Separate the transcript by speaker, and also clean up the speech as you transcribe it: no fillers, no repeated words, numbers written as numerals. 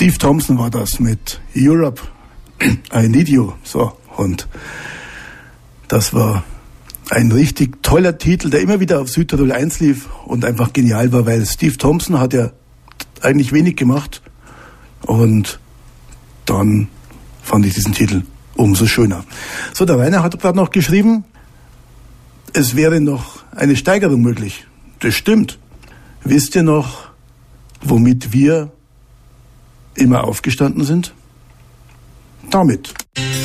Speaker 1: Steve Thompson war das mit Europe, I Need You. So, und das war ein richtig toller Titel, der immer wieder auf Südtirol 1 lief und einfach genial war, weil Steve Thompson hat ja eigentlich wenig gemacht und dann fand ich diesen Titel umso schöner. So, der Rainer hat gerade noch geschrieben, es wäre noch eine Steigerung möglich. Das stimmt. Wisst ihr noch, womit wir immer aufgestanden sind? Damit.